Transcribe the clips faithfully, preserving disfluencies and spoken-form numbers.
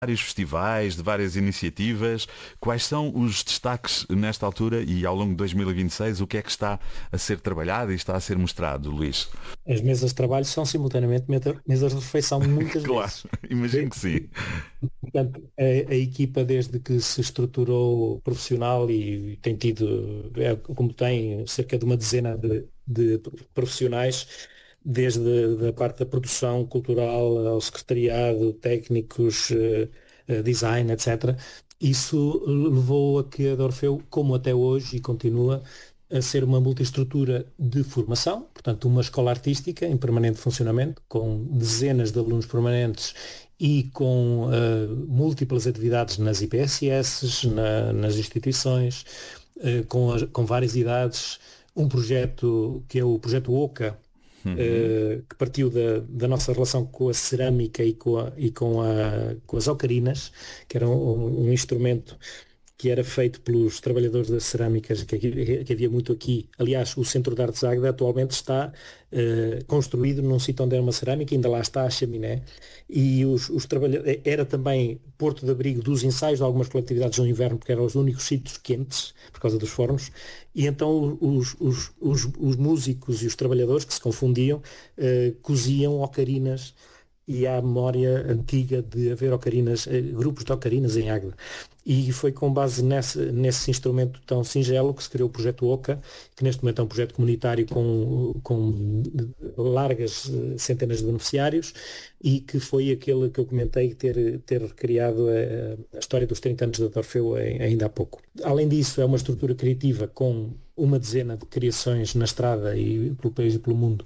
vários festivais, de várias iniciativas. Quais são os destaques nesta altura e ao longo de dois mil e vinte e seis? O que é que está a ser trabalhado e está a ser mostrado, Luís? As mesas de trabalho são simultaneamente mesas de refeição muitas Claro, vezes. imagino que sim. Portanto, a, a equipa desde que se estruturou profissional e tem tido, é, como tem, cerca de uma dezena de, de profissionais, desde a parte da produção cultural ao secretariado, técnicos, eh, eh, design, etcétera. Isso levou a que a Orfeu, como até hoje e continua, a ser uma multiestrutura de formação, portanto uma escola artística em permanente funcionamento, com dezenas de alunos permanentes e com uh, múltiplas atividades nas I P S S, na, nas instituições, uh, com, a, com várias idades, um projeto que é o projeto OCA, uhum. uh, que partiu da, da nossa relação com a cerâmica e com, a, e com, a, com as ocarinas, que era um, um instrumento que era feito pelos trabalhadores das cerâmicas, que, que havia muito aqui. Aliás, o Centro de Artes Águeda atualmente está uh, construído num sítio onde era uma cerâmica, ainda lá está a chaminé, e os, os trabalhadores, era também porto de abrigo dos ensaios de algumas coletividades no inverno, porque eram os únicos sítios quentes, por causa dos fornos, e então os, os, os, os músicos e os trabalhadores, que se confundiam, uh, coziam ocarinas, e há a memória antiga de haver ocarinas, grupos de ocarinas em Águeda. E foi com base nesse, nesse instrumento tão singelo que se criou o projeto OCA, que neste momento é um projeto comunitário com, com largas centenas de beneficiários e que foi aquele que eu comentei ter, ter recriado a, a história dos trinta anos da Orfeu ainda há pouco. Além disso, é uma estrutura criativa com uma dezena de criações na estrada e pelo país e pelo mundo,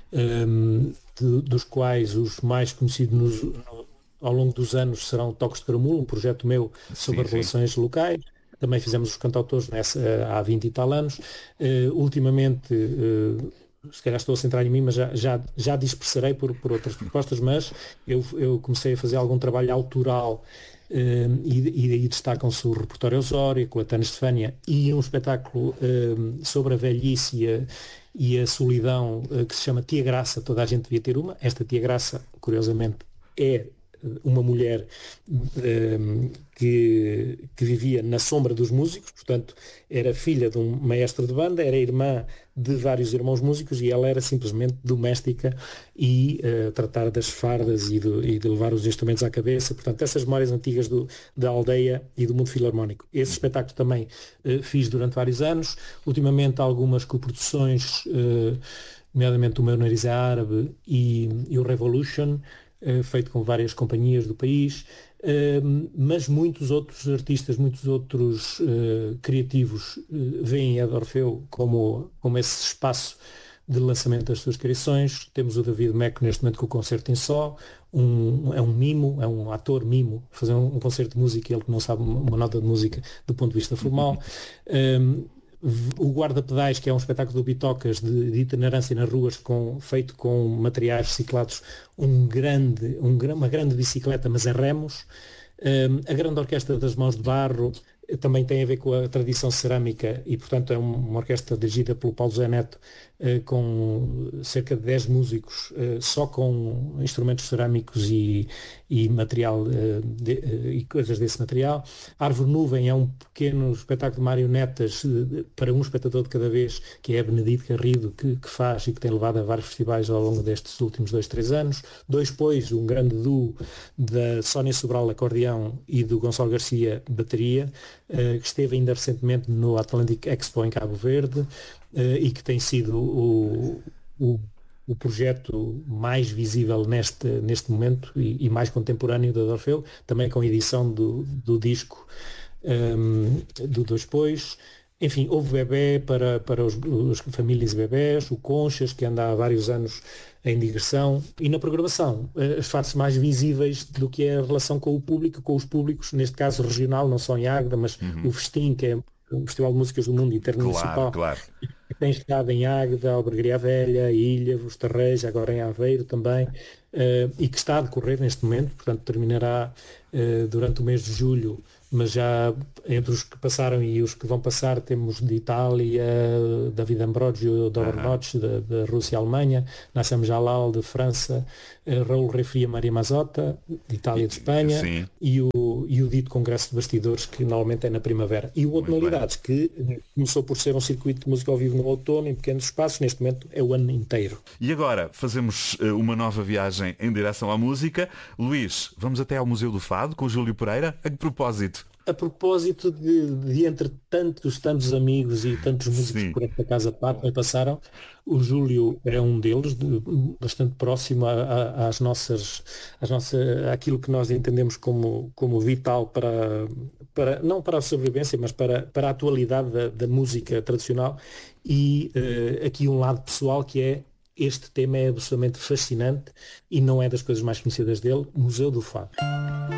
um, de, dos quais os mais conhecidos nos, no, ao longo dos anos serão Toques de Caramulo, um projeto meu sobre sim, relações sim. locais. Também fizemos os cantautores nessa, há vinte e tal anos. Uh, ultimamente, uh, se calhar estou a centrar em mim, mas já, já, já dispersarei por, por outras propostas, mas eu, eu comecei a fazer algum trabalho autoral uh, e, e daí destacam-se o Repertório Osório, com a Tânia Estefânia, e um espetáculo uh, sobre a velhice e a, e a solidão uh, que se chama Tia Graça, toda a gente devia ter uma. Esta Tia Graça, curiosamente, é uma mulher um, que, que vivia na sombra dos músicos, portanto era filha de um maestro de banda, era irmã de vários irmãos músicos e ela era simplesmente doméstica e uh, tratar das fardas e, do, e de levar os instrumentos à cabeça, portanto essas memórias antigas do, da aldeia e do mundo filarmónico. Esse espetáculo também uh, fiz durante vários anos, ultimamente algumas coproduções, uh, nomeadamente o Meu Nariz é Árabe e, e o Revolution, Uh, feito com várias companhias do país, uh, mas muitos outros artistas, muitos outros uh, criativos uh, veem a Orfeu como, como esse espaço de lançamento das suas criações. Temos o David Meco neste momento com o Concerto em Só, um, é um mimo, é um ator mimo, fazer um, um concerto de música, ele que não sabe uma nota de música do ponto de vista formal. Um, O Guarda-Pedais, que é um espetáculo do Bitocas de, de itinerância nas ruas, com, feito com materiais reciclados, um grande, um, uma grande bicicleta, mas em remos. Um, a Grande Orquestra das Mãos de Barro também tem a ver com a tradição cerâmica e, portanto, é uma orquestra dirigida pelo Paulo Zé Neto, uh, com cerca de dez músicos, uh, só com instrumentos cerâmicos e, e material uh, de, uh, e coisas desse material. Árvore Nuvem é um pequeno espetáculo de marionetas uh, para um espectador de cada vez, que é a Benedito Garrido, que, que faz e que tem levado a vários festivais ao longo destes últimos dois, três anos. Dois Pois, um grande duo da Sónia Sobral, acordeão, e do Gonçalo Garcia, bateria, Uh, que esteve ainda recentemente no Atlantic Expo em Cabo Verde uh, e que tem sido o, o, o projeto mais visível neste, neste momento e, e mais contemporâneo da Orfeu, também com a edição do, do disco um, do Dois Pois. Enfim, houve Bebé para, para os, os famílias e bebés, o Conchas, que anda há vários anos em digressão, e na programação, as faces mais visíveis do que é a relação com o público, com os públicos, neste caso regional, não só em Águeda, mas uhum. o Festim, que é o Festival de Músicas do Mundo Intermunicipal. Claro, claro. tem estado em Águeda, Albergaria Velha, Ilha, Torreja, agora em Aveiro também, uh, e que está a decorrer neste momento, portanto terminará uh, durante o mês de julho, mas já entre os que passaram e os que vão passar temos de Itália, David Ambrogio, Dobrnoc, da, da Rússia e Alemanha, Nassam Jalal, de França, uh, Raul Refria, Maria Mazota, de Itália e de Espanha, Sim. e o, e o dito Congresso de Bastidores, que normalmente é na primavera. E o Outro Modalidades, que começou por ser um circuito de música ao vivo no outono, em pequenos espaços, neste momento é o ano inteiro. E agora fazemos uh, uma nova viagem em direção à música. Luís, vamos até ao Museu do Fado com o Júlio Pereira. A que propósito? A propósito de, de entre tantos, tantos amigos e tantos músicos Sim. que por esta casa passaram, o Júlio é um deles, de, bastante próximo a, a, às nossas, às nossas, àquilo que nós entendemos como, como vital para, para, não para a sobrevivência, mas para, para a atualidade da, da música tradicional. E uh, aqui um lado pessoal que é: este tema é absolutamente fascinante e não é das coisas mais conhecidas dele, Museu do Fado.